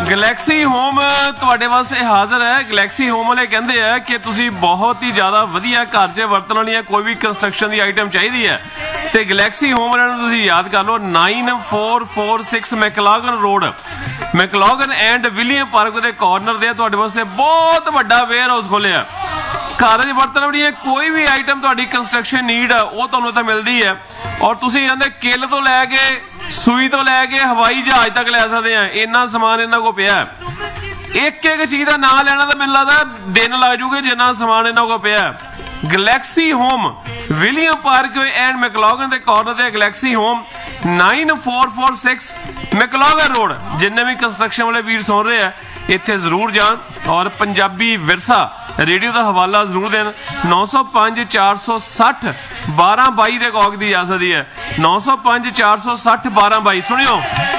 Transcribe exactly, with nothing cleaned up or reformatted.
Galaxy home ਤੁਹਾਡੇ ਵਾਸਤੇ ਹਾਜ਼ਰ ਹੈ। ਗਲੈਕਸੀ ਹੋਮ ਵਾਲੇ ਕਹਿੰਦੇ ਆ ਕਿ ਤੁਸੀਂ ਬਹੁਤ ਹੀ ਜ਼ਿਆਦਾ ਵਧੀਆ ਘਰ 'ਚ ਵਰਤਣ ਵਾਲੀਆਂ ਕੋਈ ਵੀ ਕੰਸਟਰਕਸ਼ਨ ਦੀ ਆਈਟਮ ਚਾਹੀਦੀ ਹੈ ਤੇ ਗਲੈਕਸੀ ਹੋਮ ਵਾਲਿਆਂ ਨੂੰ ਤੁਸੀਂ ਯਾਦ ਕਰ ਲਓ nine four four six ਮੈਕਲਾਗਨ road, ਮੈਕਲਾਗਨ and William park ਦੇ ਕਾਰਨਰ ਦੇ ਤੁਹਾਡੇ ਵਾਸਤੇ ਬਹੁਤ ਵੱਡਾ ਵੇਅਰ ਹਾਊਸ ਖੋਲਿਆ। ਘਰ 'ਚ ਵਰਤਣ ਵਾਲੀ ਕੋਈ ਵੀ ਆਈਟਮ ਤੁਹਾਡੀ ਕੰਸਟਰਕਸ਼ਨ ਨੀਡ ਆ ਉਹ ਤੁਹਾਨੂੰ ਇੱਥੇ ਮਿਲਦੀ ਹੈ ਔਰ ਤੁਸੀਂ ਕਹਿੰਦੇ ਕਿੱਲ ਤੋਂ ਲੈ ਕੇ ਸੂਈ ਤੋਂ ਲੈ ਕੇ ਹਵਾਈ ਜਹਾਜ਼ ਤੱਕ ਲੈ ਸਕਦੇ ਆ। ਇੰਨਾ ਸਮਾਨ ਇਹਨਾਂ ਕੋਲ ਪਿਆ। ਇੱਕ ਇੱਕ ਚੀਜ਼ ਦਾ ਨਾਂ ਲੈਣਾ ਤਾਂ ਮੈਨੂੰ ਲੱਗਦਾ ਦਿਨ ਲੱਗ ਜੂਗੇ ਜਿੰਨਾ ਸਮਾਨ ਇਹਨਾਂ ਕੋਲ ਪਿਆ। Galaxy home William park and ਮੈਕਲਾਗਨ ਦੇ ਕਾਰਨਰ ਤੇ galaxy home nine four four six ਮੈਕਲਾਗਨ road. ਜਿੰਨੇ ਵੀ ਕੰਸਟਰਕਸ਼ਨ ਵਾਲੇ ਵੀਰ ਸੁਣ ਰਹੇ ਆ ਇੱਥੇ ਜ਼ਰੂਰ ਜਾਣ ਔਰ ਪੰਜਾਬੀ ਵਿਰਸਾ ਰੇਡੀਓ ਦਾ ਹਵਾਲਾ ਜ਼ਰੂਰ ਦੇਣ। ਨੌ ਸੌ ਪੰਜ ਚਾਰ ਸੌ ਸੱਠ ਬਾਰਾਂ ਬਾਈ ਦੇ ਕੌਕ ਦੀ ਆ ਸਕਦੀ ਹੈ। ਨੌ ਸੌ ਪੰਜ ਚਾਰ ਸੌ ਸੱਠ ਬਾਰਾਂ ਬਾਈ ਸੁਣਿਓ।